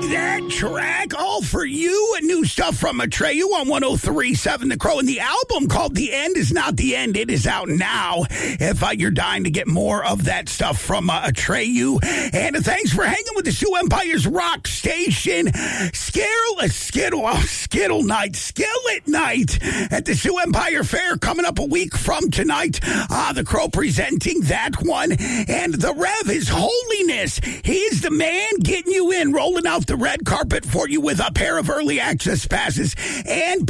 that track, all for you. New stuff from Atreyu on 103.7 The Crow. And the album called The End Is Not the End. It is out now. If you're dying to get more of that stuff from Atreyu. And thanks for hanging with the Sioux Empire's rock station. Skillet night at the Sioux Empire Fair coming up a week from tonight. The Crow presenting that one. And the Rev is Holiness. He's the man getting you in, rolling out the red carpet for you with a pair of early access passes and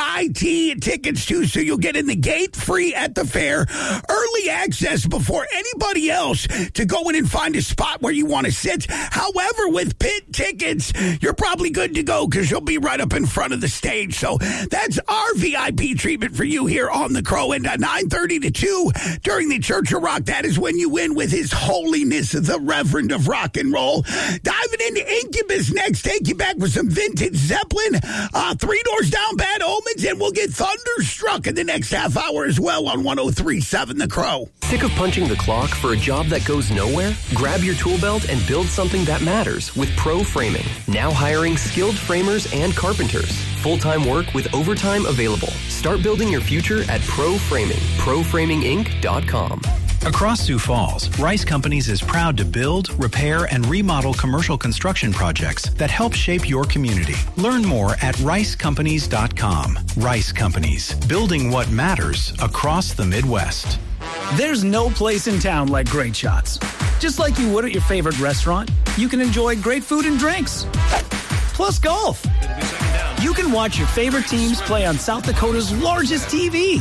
PIT tickets too, so you'll get in the gate free at the fair. Early access before anybody else to go in and find a spot where you want to sit. However, with pit tickets, you're probably good to go because you'll be right up in front of the stage. So that's our VIP treatment for you here on The Crow. And 9:30 to 2 during the Church of Rock, that is when you win with His Holiness, the Reverend of Rock and Roll. Diving into Incubus next. Take you back with some vintage Zeppelin. 3 Doors Down, Bad Omens, and we'll get Thunderstruck in the next half hour as well on 103.7 The Crow. Sick of punching the clock for a job that goes nowhere? Grab your tool belt and build something that matters with Pro Framing. Now hiring skilled framers and carpenters. Full-time work with overtime available. Start building your future at Pro Framing. ProFramingInc.com. Across Sioux Falls, Rice Companies is proud to build, repair, and remodel commercial construction projects that help shape your community. Learn more at ricecompanies.com. Rice Companies, building what matters across the Midwest. There's no place in town like Great Shots. Just like you would at your favorite restaurant, you can enjoy great food and drinks. Plus golf. You can watch your favorite teams play on South Dakota's largest TV.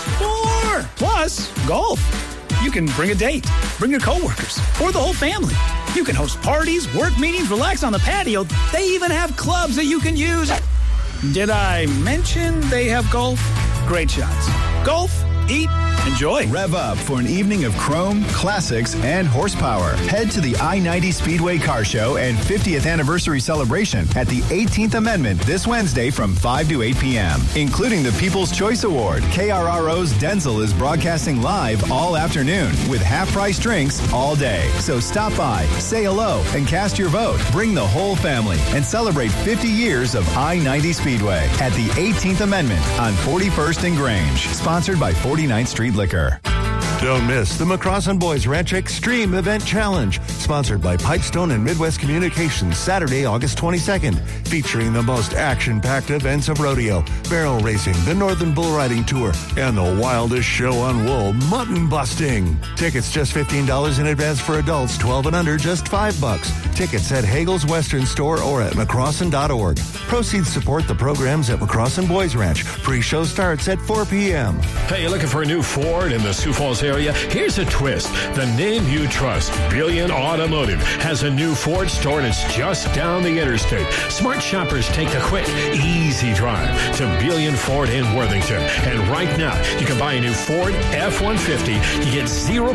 More! Plus golf. You can bring a date, bring your coworkers, or the whole family. You can host parties, work meetings, relax on the patio. They even have clubs that you can use. Did I mention they have golf? Great Shots. Golf, eat, enjoy. Rev up for an evening of chrome, classics, and horsepower. Head to the I-90 Speedway Car Show and 50th anniversary celebration at the 18th Amendment this Wednesday from 5 to 8 p.m., including the People's Choice Award. KRRO's Denzel is broadcasting live all afternoon with half-price drinks all day. So stop by, say hello, and cast your vote. Bring the whole family and celebrate 50 years of I-90 Speedway at the 18th Amendment on 41st and Grange. Sponsored by 49th Street Liquor. Don't miss the McCrossin Boys Ranch Extreme Event Challenge, sponsored by Pipestone and Midwest Communications, Saturday, August 22nd, featuring the most action-packed events of rodeo, barrel racing, the Northern Bull Riding Tour, and the wildest show on wool, mutton busting. Tickets just $15 in advance for adults, 12 and under, just $5. Tickets at Hagel's Western Store or at McCrossin.org. Proceeds support the programs at McCrossin Boys Ranch. Pre-show starts at 4 p.m. Hey, you looking for a new Ford in the Sioux Falls area? Here's a twist. The name you trust, Billion Automotive, has a new Ford store and it's just down the interstate. Smart shoppers take the quick, easy drive to Billion Ford in Worthington. And right now, you can buy a new Ford F-150. You get 0%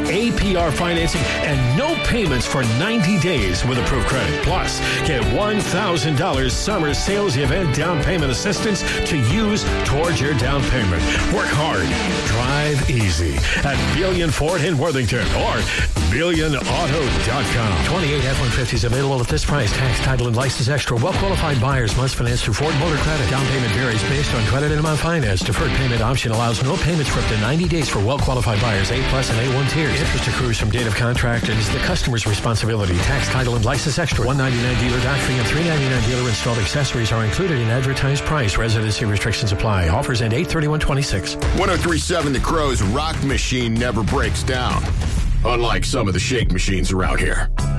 APR financing and no payments for 90 days with approved credit. Plus, get $1,000 summer sales event down payment assistance to use towards your down payment. Work hard, drive easy at Billion Ford in Worthington or BillionAuto.com. 28 F-150s available at this price. Tax, title, and license extra. Well-qualified buyers must finance through Ford Motor Credit. Down payment varies based on credit and amount financed. Deferred payment option allows no payments for up to 90 days for well-qualified buyers, A+ and A1 tiers. Interest accrues from date of contract and is the customer's responsibility. Tax, title, and license extra. $199 dealer dock fee and $399 dealer installed accessories are included in advertised price. Residency restrictions apply. Offers end 8/31/26. 103.7 The Crow's rock machine never breaks down, unlike some of the shake machines around here.